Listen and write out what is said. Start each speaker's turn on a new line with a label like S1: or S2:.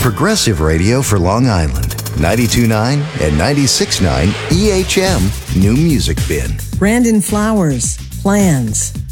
S1: progressive radio for Long Island. 92.9 and 96.9 EHM New Music Bin.
S2: Brandon Flowers, Plans.